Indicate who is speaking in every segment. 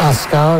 Speaker 1: Oscar,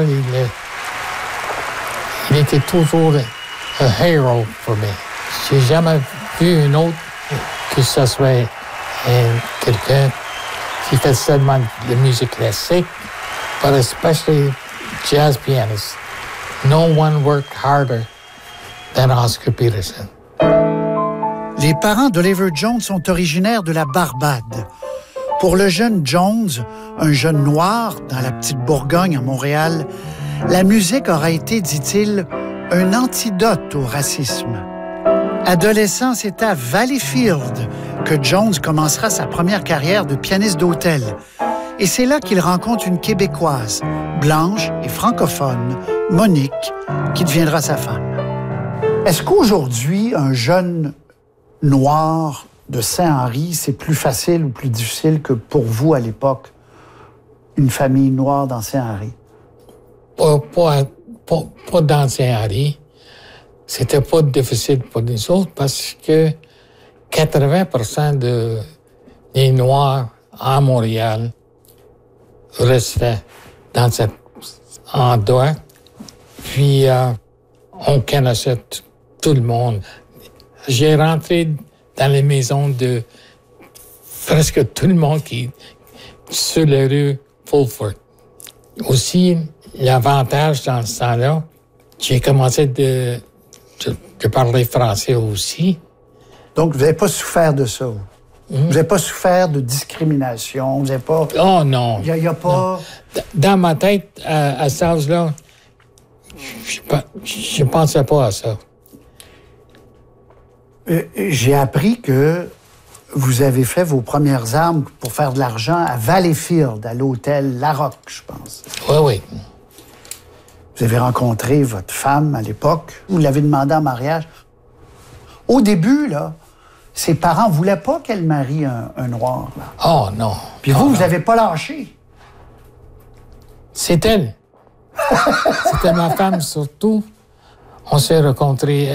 Speaker 1: il était toujours un héros pour moi. J'ai jamais vu un autre que ce soit quelqu'un qui fait seulement de la musique classique, but especially jazz pianist. No one worked harder than Oscar Peterson.
Speaker 2: Les parents d'Oliver Jones sont originaires de la Barbade. Pour le jeune Jones, un jeune noir dans la petite Bourgogne à Montréal, la musique aura été, dit-il, un antidote au racisme. Adolescent, c'est à Valleyfield que Jones commencera sa première carrière de pianiste d'hôtel. Et c'est là qu'il rencontre une Québécoise, blanche et francophone, Monique, qui deviendra sa femme. Est-ce qu'aujourd'hui, un jeune noir de Saint-Henri, c'est plus facile ou plus difficile que pour vous à l'époque, une famille noire dans Saint-Henri?
Speaker 1: Pas dans Saint-Henri. C'était pas difficile pour nous autres parce que 80% des Noirs à Montréal restaient dans cet endroit. Puis, on connaissait tout le monde. J'ai rentré dans les maisons de presque tout le monde qui sur la rue Fulford. Aussi, l'avantage dans ce temps-là, j'ai commencé de parler français aussi.
Speaker 2: Donc, vous n'avez pas souffert de ça? Vous n'avez pas souffert de discrimination? Vous n'avez pas...
Speaker 1: Oh non!
Speaker 2: Il n'y a pas...
Speaker 1: Non. Dans ma tête, à cet âge-là, je ne pensais pas à ça.
Speaker 2: J'ai appris que vous avez fait vos premières armes pour faire de l'argent à Valleyfield, à l'hôtel La Roque, je pense.
Speaker 1: Oui.
Speaker 2: Vous avez rencontré votre femme à l'époque. Vous l'avez demandé en mariage. Au début, là, ses parents ne voulaient pas qu'elle marie un noir. Là.
Speaker 1: Oh non.
Speaker 2: Puis vous n'avez pas lâché.
Speaker 1: C'est elle. C'était ma femme surtout. On s'est rencontrés